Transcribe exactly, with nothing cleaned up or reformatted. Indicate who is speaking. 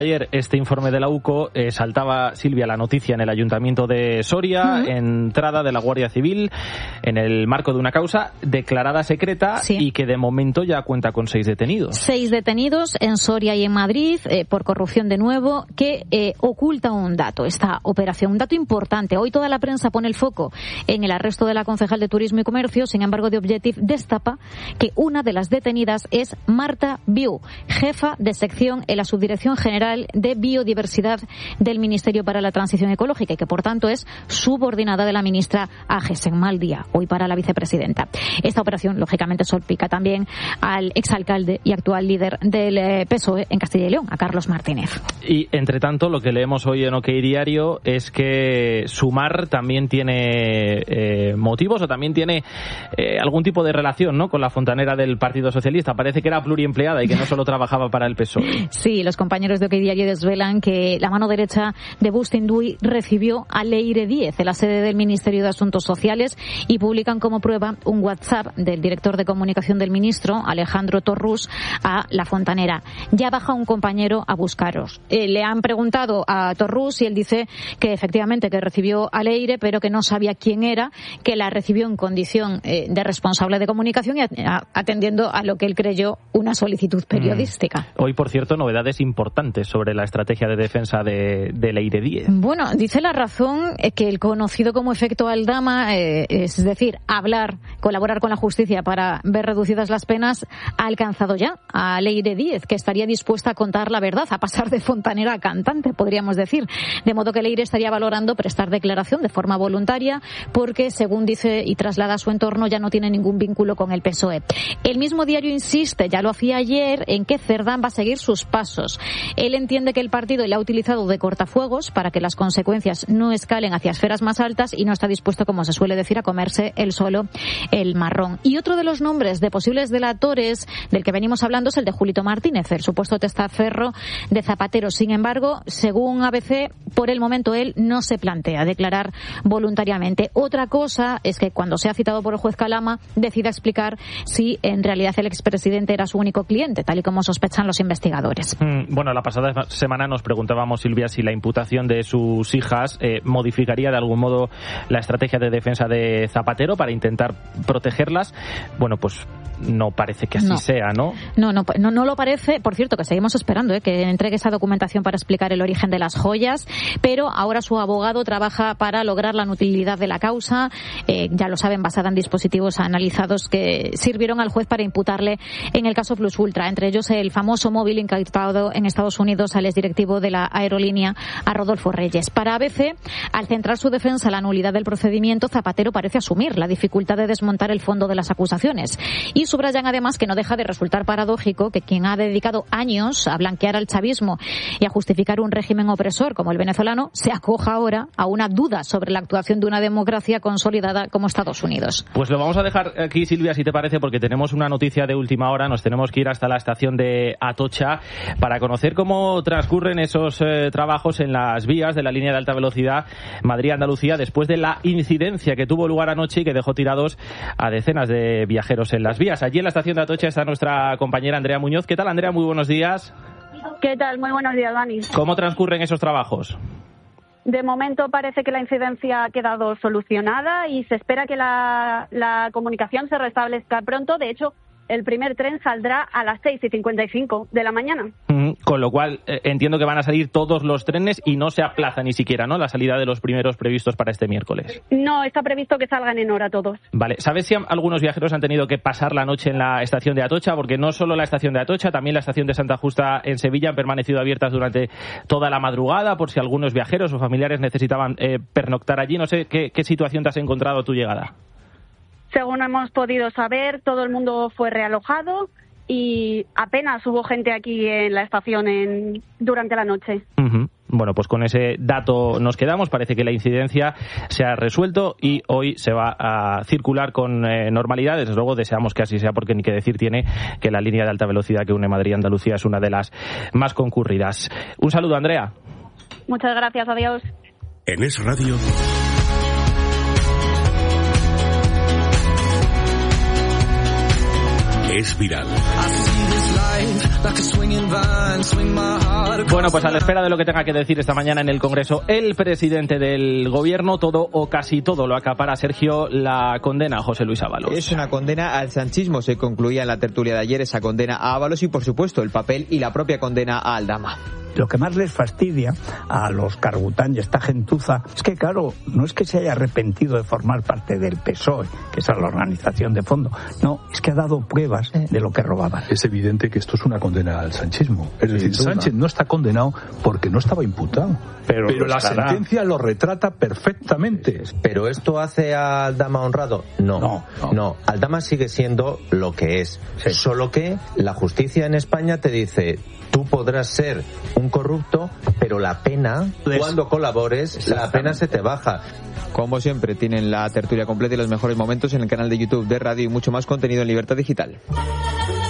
Speaker 1: Ayer este informe de la U C O eh, saltaba, Silvia, la noticia en el Ayuntamiento de Soria, uh-huh. entrada de la Guardia Civil en el marco de una causa declarada secreta sí. y que de momento ya cuenta con seis detenidos.
Speaker 2: Seis detenidos en Soria y en Madrid eh, por corrupción de nuevo, que eh, oculta un dato, esta operación, un dato importante. Hoy toda la prensa pone el foco en el arresto de la concejal de Turismo y Comercio, sin embargo The Objective destapa que una de las detenidas es Marta Viu, jefa de sección en la Subdirección General de Biodiversidad del Ministerio para la Transición Ecológica y que, por tanto, es subordinada de la ministra Ángel Mal Día, hoy para la vicepresidenta. Esta operación, lógicamente, salpica también al exalcalde y actual líder del P S O E en Castilla y León, a Carlos Martínez.
Speaker 1: Y, entre tanto, lo que leemos hoy en OK Diario es que Sumar también tiene eh, motivos o también tiene eh, algún tipo de relación, ¿no?, con la fontanera del Partido Socialista. Parece que era pluriempleada y que no solo trabajaba para el P S O E.
Speaker 2: Sí, los compañeros de OK Diario desvelan que la mano derecha de Bustinduy recibió a Leire Díez en la sede del Ministerio de Asuntos Sociales y publican como prueba un WhatsApp del director de comunicación del ministro, Alejandro Torrús, a la fontanera. Ya baja un compañero a buscaros. Eh, le han preguntado a Torrús y él dice que efectivamente que recibió a Leire, pero que no sabía quién era, que la recibió en condición eh, de responsable de comunicación y atendiendo a lo que él creyó una solicitud periodística.
Speaker 1: Mm. Hoy, por cierto, novedades importantes sobre la estrategia de defensa de, de Leire Díez.
Speaker 2: Bueno, dice La Razón que el conocido como efecto Aldama, eh, es decir, hablar, colaborar con la justicia para ver reducidas las penas, ha alcanzado ya a Leire Díez, que estaría dispuesta a contar la verdad, a pasar de fontanera a cantante, podríamos decir. De modo que Leire estaría valorando prestar declaración de forma voluntaria porque, según dice y traslada a su entorno, ya no tiene ningún vínculo con el P S O E. El mismo diario insiste, ya lo hacía ayer, en que Cerdán va a seguir sus pasos. Él entiende que el partido le ha utilizado de cortafuegos para que las consecuencias no escalen hacia esferas más altas y no está dispuesto, como se suele decir, a comerse él solo el marrón. Y otro de los nombres de posibles delatores del que venimos hablando es el de Julito Martínez, el supuesto testaferro de Zapatero. Sin embargo, según A B C, por el momento él no se plantea declarar voluntariamente. Otra cosa es que cuando sea citado por el juez Calama decida explicar si en realidad el expresidente era su único cliente, tal y como sospechan los investigadores.
Speaker 1: Mm, bueno, la pasada semana nos preguntábamos, Silvia, si la imputación de sus hijas eh, modificaría de algún modo la estrategia de defensa de Zapatero para intentar protegerlas. Bueno, pues no parece que así
Speaker 2: no.
Speaker 1: sea, ¿no?
Speaker 2: No, no, no, no lo parece. Por cierto, que seguimos esperando ¿eh? que entregue esa documentación para explicar el origen de las joyas, pero ahora su abogado trabaja para lograr la nutilidad de la causa, eh, ya lo saben, basada en dispositivos analizados que sirvieron al juez para imputarle en el caso Plus Ultra, entre ellos el famoso móvil incautado en Estados Unidos al exdirectivo de la aerolínea, a Rodolfo Reyes. Para A B C, al centrar su defensa en la nulidad del procedimiento, Zapatero parece asumir la dificultad de desmontar el fondo de las acusaciones. Y subrayan además que no deja de resultar paradójico que quien ha dedicado años a blanquear al chavismo y a justificar un régimen opresor como el venezolano se acoja ahora a una duda sobre la actuación de una democracia consolidada como Estados Unidos.
Speaker 1: Pues lo vamos a dejar aquí, Silvia, si te parece, porque tenemos una noticia de última hora. Nos tenemos que ir hasta la estación de Atocha para conocer cómo transcurren esos eh, trabajos en las vías de la línea de alta velocidad Madrid-Andalucía después de la incidencia que tuvo lugar anoche y que dejó tirados a decenas de viajeros en las vías. Allí en la estación de Atocha está nuestra compañera Andrea Muñoz. ¿Qué tal, Andrea? Muy buenos días.
Speaker 3: ¿Qué tal? Muy buenos días, Dani.
Speaker 1: ¿Cómo transcurren esos trabajos?
Speaker 3: De momento parece que la incidencia ha quedado solucionada y se espera que la, la comunicación se restablezca pronto. De hecho, el primer tren saldrá a las seis y cincuenta y cinco de la mañana. Mm,
Speaker 1: con lo cual, eh, entiendo que van a salir todos los trenes y no se aplaza ni siquiera, ¿no?, la salida de los primeros previstos para este miércoles.
Speaker 3: No, está previsto que salgan en hora todos.
Speaker 1: Vale. ¿Sabes si algunos viajeros han tenido que pasar la noche en la estación de Atocha? Porque no solo la estación de Atocha, también la estación de Santa Justa en Sevilla han permanecido abiertas durante toda la madrugada por si algunos viajeros o familiares necesitaban eh, pernoctar allí. No sé, ¿qué, qué situación te has encontrado a tu llegada?
Speaker 3: Según hemos podido saber, todo el mundo fue realojado y apenas hubo gente aquí en la estación en, durante la noche.
Speaker 1: Uh-huh. Bueno, pues con ese dato nos quedamos. Parece que la incidencia se ha resuelto y hoy se va a circular con eh, normalidad. Desde luego deseamos que así sea, porque ni que decir tiene que la línea de alta velocidad que une Madrid y Andalucía es una de las más concurridas. Un saludo, Andrea.
Speaker 3: Muchas gracias, adiós.
Speaker 4: En Es Radio. es viral.
Speaker 1: Bueno, pues a la espera de lo que tenga que decir esta mañana en el Congreso el presidente del Gobierno, todo o casi todo lo acapara Sergio, la condena a José Luis Ábalos.
Speaker 5: Es una condena al sanchismo, se concluía en la tertulia de ayer esa condena a Ábalos y, por supuesto, el papel y la propia condena a Aldama.
Speaker 6: Lo que más les fastidia a los Cargután y esta gentuza es que, claro, no es que se haya arrepentido de formar parte del P S O E, que es la organización de fondo, no, es que ha dado pruebas de lo que robaban.
Speaker 7: Es evidente que esto es una condena al sanchismo. Es decir, Sánchez no está condenado porque no estaba imputado. Pero, Pero la estará. sentencia lo retrata perfectamente.
Speaker 8: ¿Pero esto hace a Aldama honrado? No, no, no. no. Aldama sigue siendo lo que es. Sí. Solo que la justicia en España te dice, tú podrás ser un corrupto, pero la pena, cuando colabores, la pena se te baja.
Speaker 5: Como siempre, tienen la tertulia completa y los mejores momentos en el canal de YouTube de Radio y mucho más contenido en Libertad Digital.